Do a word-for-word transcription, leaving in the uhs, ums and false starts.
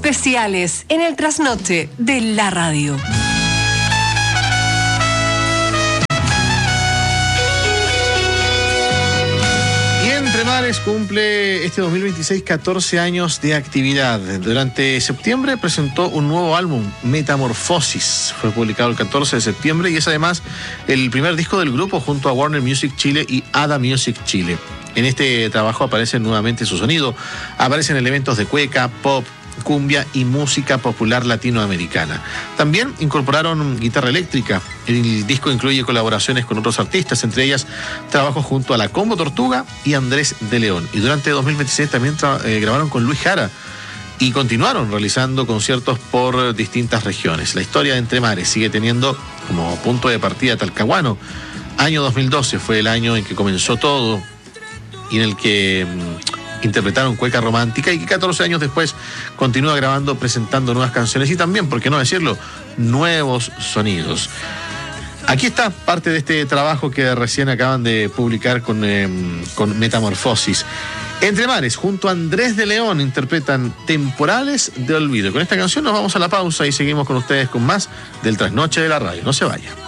especiales en el trasnoche de la radio. Entre Mares cumple este dos mil veintiséis catorce años de actividad. Durante septiembre presentó un nuevo álbum, Metamorfosis. Fue publicado el catorce de septiembre y es además el primer disco del grupo junto a Warner Music Chile y Ada Music Chile. En este trabajo aparece nuevamente su sonido. Aparecen elementos de cueca, pop, cumbia y música popular latinoamericana. También incorporaron guitarra eléctrica. El disco incluye colaboraciones con otros artistas, entre ellas trabajos junto a la Combo Tortuga y Andrés de León. Y durante dos mil veintiséis también tra- eh, grabaron con Luis Jara y continuaron realizando conciertos por distintas regiones. La historia de Entre Mares sigue teniendo como punto de partida Talcahuano. Año dos mil doce fue el año en que comenzó todo y en el que mmm, interpretaron cueca romántica y que catorce años después continúa grabando, presentando nuevas canciones y también, por qué no decirlo, nuevos sonidos. Aquí está parte de este trabajo que recién acaban de publicar con, eh, con Metamorfosis. Entre Mares, junto a Andrés de León, interpretan Temporales de Olvido. Con esta canción nos vamos a la pausa y seguimos con ustedes con más del Trasnoche de la Radio. No se vaya.